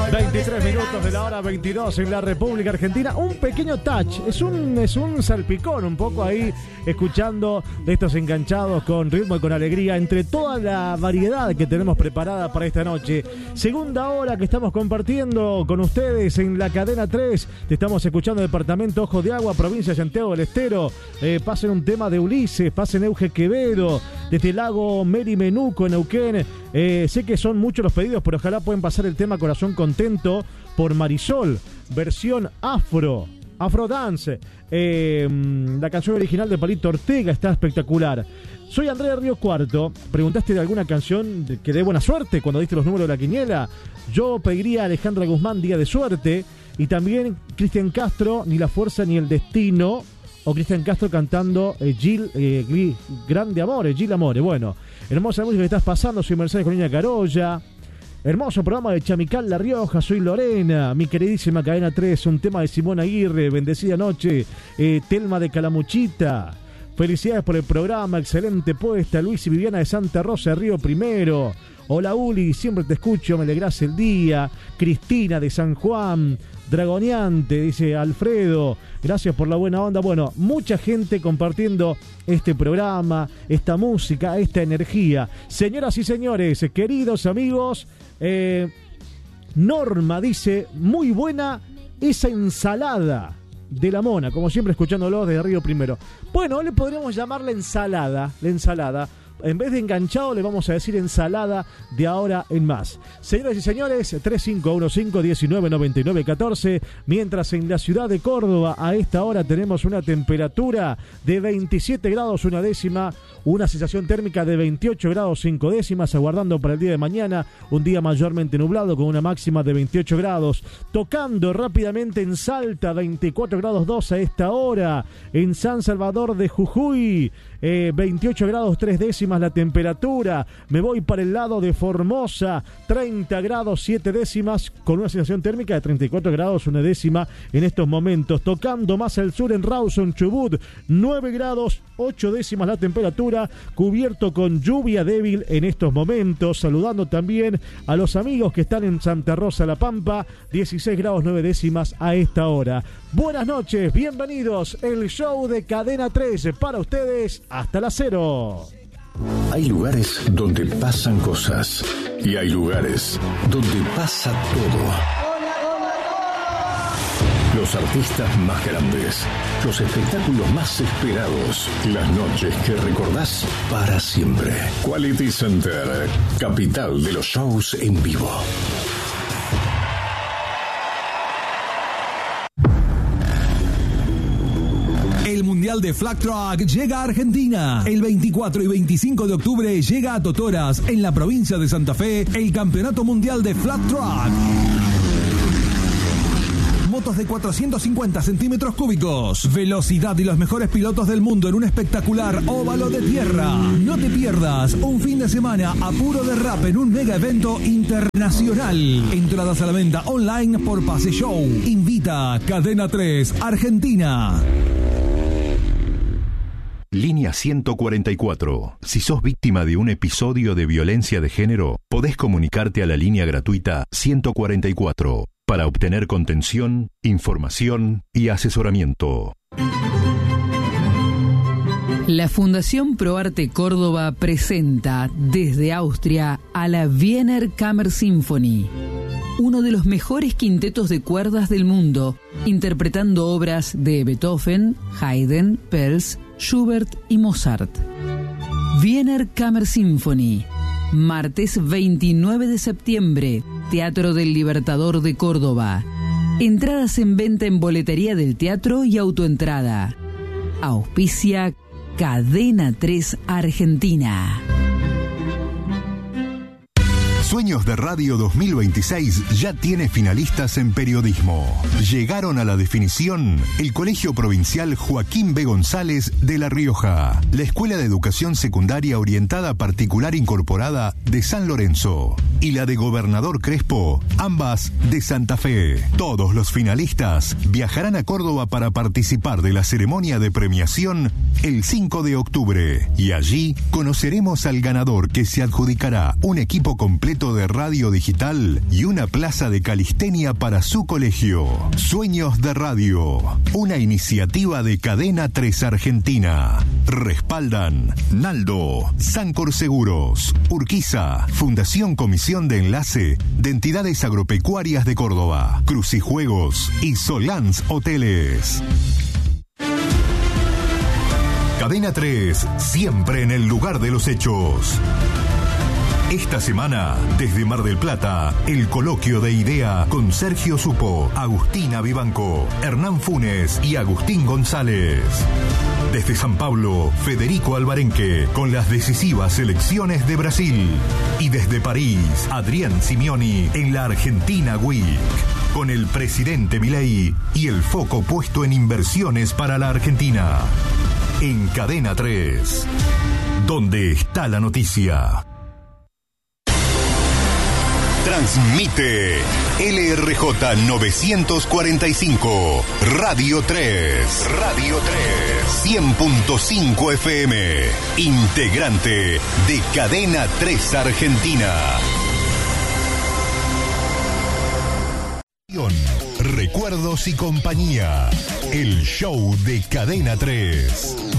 23 minutos de la hora 22 en la República Argentina. Un pequeño touch, es un salpicón un poco ahí, escuchando de estos enganchados con ritmo y con alegría, entre toda la variedad que tenemos preparada para esta noche. Segunda hora que estamos compartiendo con ustedes en la cadena 3. Te estamos escuchando departamento Ojo de Agua, provincia de Santiago del Estero. Pasen un tema de Ulises, pasen Euge Quevedo, desde el lago Meri Menuco en Neuquén. Sé que son muchos los pedidos, pero ojalá pueden pasar el tema Corazón Contento por Marisol, versión Afrodance. La canción original de Palito Ortega está espectacular. Soy Andrés de Río Cuarto. Preguntaste de alguna canción que dé buena suerte cuando diste los números de la quiniela. Yo pediría a Alejandra Guzmán, Día de Suerte, y también Cristian Castro, Ni la Fuerza ni el Destino, o Cristian Castro cantando Grande Amore, Gil Amore. Bueno, hermosa música que estás pasando. Soy Mercedes Colina Carolla. Hermoso programa de Chamical La Rioja. Soy Lorena, mi queridísima cadena 3. Un tema de Simón Aguirre, Bendecida Noche. Telma de Calamuchita. Felicidades por el programa, excelente puesta. Luis y Viviana de Santa Rosa de Río Primero. Hola Uli, siempre te escucho, me alegrás el día. Cristina de San Juan. Dragoneante, dice Alfredo, gracias por la buena onda. Bueno, mucha gente compartiendo este programa, esta música, esta energía. Señoras y señores, queridos amigos, Norma dice, muy buena esa ensalada de la Mona, como siempre escuchándolo desde Río Primero. Bueno, le podríamos llamar la ensalada. En vez de enganchado le vamos a decir ensalada de ahora en más. Señoras y señores, 3515-1999-14. Mientras en la ciudad de Córdoba a esta hora tenemos una temperatura de 27 grados 1 décima, una sensación térmica de 28 grados 5 décimas, aguardando para el día de mañana un día mayormente nublado con una máxima de 28 grados. Tocando rápidamente en Salta, 24 grados 2 a esta hora. En San Salvador de Jujuy, 28 grados 3 décimas la temperatura. Me voy para el lado de Formosa, 30 grados 7 décimas con una sensación térmica de 34 grados 1 décima en estos momentos. Tocando más al sur en Rawson, Chubut, 9 grados 8 décimas la temperatura, cubierto con lluvia débil en estos momentos. Saludando también a los amigos que están en Santa Rosa La Pampa, 16 grados 9 décimas a esta hora. Buenas noches, bienvenidos. El show de Cadena 3 para ustedes hasta las 0. Hay lugares donde pasan cosas y hay lugares donde pasa todo. Los artistas más grandes, los espectáculos más esperados, las noches que recordás para siempre. Quality Center, capital de los shows en vivo. El Mundial de Flag Track llega a Argentina. El 24 y 25 de octubre llega a Totoras, en la provincia de Santa Fe, el Campeonato Mundial de Flag Track. Motos de 450 centímetros cúbicos, velocidad y los mejores pilotos del mundo en un espectacular óvalo de tierra. No te pierdas un fin de semana a puro derrape en un mega evento internacional. Entradas a la venta online por Pase Show. Invita Cadena 3 Argentina. Línea 144. Si sos víctima de un episodio de violencia de género, podés comunicarte a la línea gratuita 144 para obtener contención, información y asesoramiento. La Fundación ProArte Córdoba presenta desde Austria a la Wiener Kammersymphonie, uno de los mejores quintetos de cuerdas del mundo, interpretando obras de Beethoven, Haydn, Pels, Schubert y Mozart. Wiener Kammersymphonie, martes 29 de septiembre, Teatro del Libertador de Córdoba. Entradas en venta en boletería del teatro y autoentrada. Auspicia Cadena 3 Argentina. Sueños de Radio 2026 ya tiene finalistas en periodismo. Llegaron a la definición el Colegio Provincial Joaquín B. González de La Rioja, la Escuela de Educación Secundaria Orientada Particular Incorporada de San Lorenzo, y la de Gobernador Crespo, ambas de Santa Fe. Todos los finalistas viajarán a Córdoba para participar de la ceremonia de premiación el 5 de octubre. Y allí conoceremos al ganador, que se adjudicará un equipo completo de radio digital y una plaza de calistenia para su colegio. Sueños de Radio, una iniciativa de Cadena 3 Argentina. Respaldan Naldo, Sancor Seguros, Urquiza, Fundación Comisión de Enlace de Entidades Agropecuarias de Córdoba, Crucijuegos y Solans Hoteles. Cadena 3, siempre en el lugar de los hechos. Esta semana, desde Mar del Plata, el coloquio de idea con Sergio Supo, Agustina Vivanco, Hernán Funes y Agustín González. Desde San Pablo, Federico Alvarenque, con las decisivas elecciones de Brasil. Y desde París, Adrián Simeoni en la Argentina Week, con el presidente Milei y el foco puesto en inversiones para la Argentina. En Cadena 3, donde está la noticia. Transmite LRJ 945, Radio 3, 100.5 FM, integrante de Cadena 3 Argentina. Recuerdos y compañía, el show de Cadena 3.